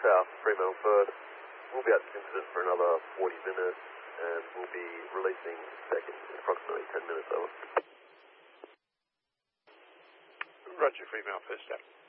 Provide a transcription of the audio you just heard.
south, Fremantle first. We'll be at this incident for another 40 minutes, and we'll be releasing second in approximately 10 minutes, over. Roger, Fremantle first,